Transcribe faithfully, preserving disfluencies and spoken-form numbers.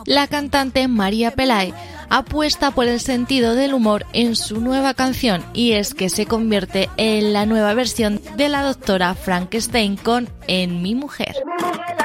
La cantante María Pelay apuesta por el sentido del humor en su nueva canción, y es que se convierte en la nueva versión de la doctora Frankenstein con En mi mujer.